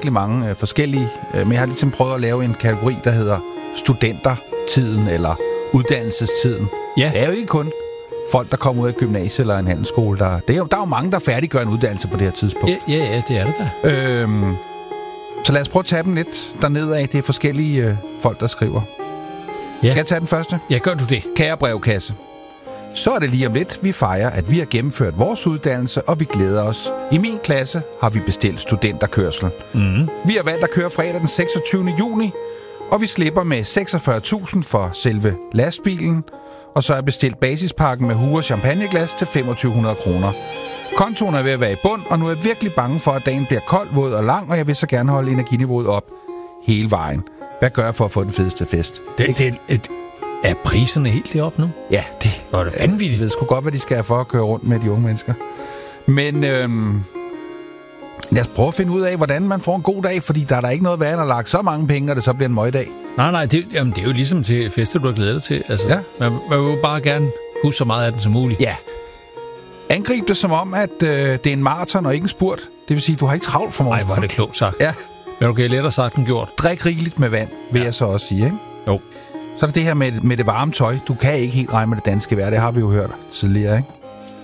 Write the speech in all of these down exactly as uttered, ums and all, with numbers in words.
virkelig mange øh, forskellige, øh, men jeg har ligesom prøvet at lave en kategori, der hedder studentertiden eller uddannelsestiden. Ja. Det er jo ikke kun folk, der kommer ud af gymnasiet eller en handelsskole. Der, det er jo, der er jo mange, der færdiggør en uddannelse på det her tidspunkt. Ja, ja, ja det er det da. Øhm, så lad os prøve at tage dem lidt dernede af. Det er forskellige øh, folk, der skriver. Ja. Kan jeg tage den første? Ja, gør du det. Kære brevkasse. Så er det lige om lidt, vi fejrer, at vi har gennemført vores uddannelse, og vi glæder os. I min klasse har vi bestilt studenterkørsel. Mm. Vi har valgt at køre fredag den seksogtyvende juni, og vi slipper med seksogfyrre tusind for selve lastbilen, og så er bestilt basispakken med hue og champagneglas til femogtyve hundrede kroner. Kontoen er ved at være i bund, og nu er jeg virkelig bange for, at dagen bliver kold, våd og lang, og jeg vil så gerne holde energiniveauet op hele vejen. Hvad gør jeg for at få den fedeste fest? Det, det, et, er priserne helt deroppe nu? Ja, det Nå, det er vanvittigt. Det sgu godt, hvad de skal have for at køre rundt med de unge mennesker. Men øhm, lad os prøve at finde ud af, hvordan man får en god dag, fordi der er der ikke noget værd, at lagt så mange penge, og det så bliver en møgdag. Nej, nej, det, jamen, det er jo ligesom til fester, du har glædet dig til. Altså, Ja. man, man vil jo bare gerne huske så meget af den som muligt. Ja. Angrib det som om, at øh, det er en maraton og ikke en spurt. Det vil sige, du har ikke travlt for Nej, morgen. hvor er det klogt sagt. Ja. Men okay, lettere sagt end gjort. Drik rigeligt med vand, vil ja. jeg så også sige, ikke? Jo. Så er der det her med, med det varme tøj. Du kan ikke helt regne med det danske vejr. Det har vi jo hørt tidligere, ikke?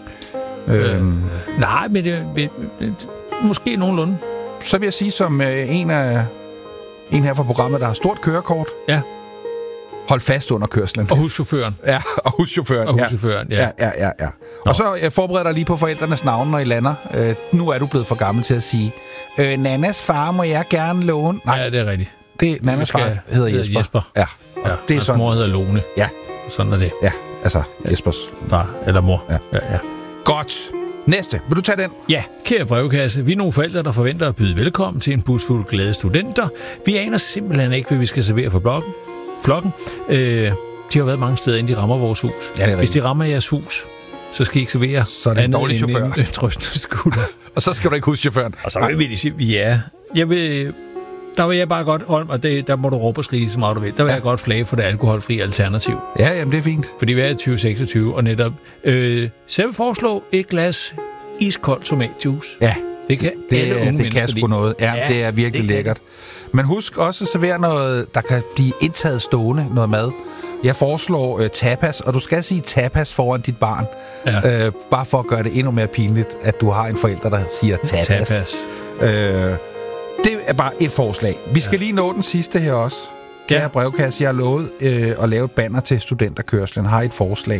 Øh, øhm. Nej, men det, det, det, måske nogenlunde. Så vil jeg sige, som øh, en af en her fra programmet, der har stort kørekort. Ja. Hold fast under kørslen. Og huschaufføren. Ja, og huschaufføren. Og huschaufføren, ja. Ja, ja, ja. ja. Og så øh, forbereder dig lige på forældrenes navne, når I lander. Øh, nu er du blevet for gammel til at sige, øh, Nannas far må jeg gerne låne. Nej, Ja, det er rigtigt. det Nannas far hedder hedder Jesper. Jesper. Ja, og Ja, det er hans sådan. mor hedder Lone. Ja, Sådan er det. ja, altså Jespers. Far eller mor. Ja. Ja, ja. Godt. Næste. Vil du tage den? Ja, kære brevkasse, vi er nogle forældre, der forventer at byde velkommen til en bus fuld glade studenter. Vi aner simpelthen ikke, hvad vi skal servere for blokken. Flokken. Øh, de har været mange steder, inden de rammer vores hus. Ja, det er Hvis de rammer jeres hus, så skal I ikke servere Så er det en andet dårlig end chauffør. en, en trøstende skulder. Og så skal du ikke huske chaufføren. Og så vil vi lige sige, ja, jeg vil... Der vil jeg bare godt, Holm, og det, der må du råbe og skrige så meget du vil. Der vil ja. jeg godt flage for det alkoholfri alternativ. Ja, jamen det er fint. Fordi vi er i tyve seksogtyve, og netop... Øh, så jeg vil foreslå et glas iskold tomatjuice. Ja, Det kan det, alle unge det mennesker kan sgu lide. noget. Ja, Ja, det er virkelig det kan lækkert. Men husk også at servere noget, der kan blive indtaget stående, noget mad. Jeg foreslår øh, tapas, og du skal sige tapas foran dit barn. Ja. Øh, bare for at gøre det endnu mere pinligt, at du har en forælder, der siger tapas. Tapas. Øh, det er bare et forslag. Vi skal ja. lige nå den sidste her også. Ja. Kære brevkasse, jeg har lovet øh, at lave et banner til studenterkørslen. Har et forslag.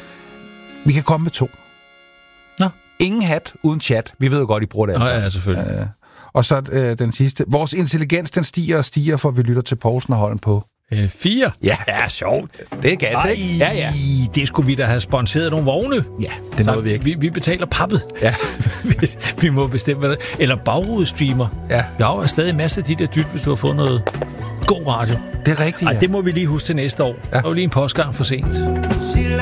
Vi kan komme med to. Nå. Ingen hat uden chat. Vi ved jo godt, I bruger det. Nå, altså. ja, selvfølgelig. Øh, og så øh, den sidste. Vores intelligens, den stiger og stiger, for vi lytter til Poulsen og Holm på. Øh, fire? Ja. Ja, sjovt. Det er gas, ikke? Ja, ja. Det skulle vi da have sponsoreret nogle vogne. Ja, det nåede vi ikke. Vi, vi betaler pappet. Ja. Hvis vi må bestemme, hvad det eller bagrudestreamer. Ja. Jeg har jo stadig en masse af de der dyt, hvis du har fået noget god radio. Det er rigtigt, Ej, ja. det må vi lige huske til næste år. Ja. Der var lige en postgang for sent.